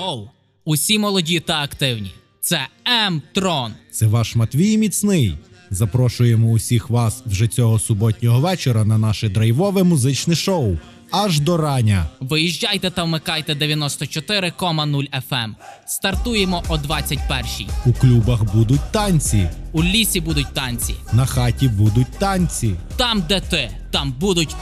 Йоу! Усі молоді та активні. Це М-Трон. Це ваш Матвій Міцний. Запрошуємо усіх вас вже цього суботнього вечора на наше драйвове музичне шоу «Аж до рання». Виїжджайте та вмикайте 94,0 FM. Стартуємо о 21-й. У клубах будуть танці, У лісі будуть танці. на хаті будуть танці. Там, де ти, там будуть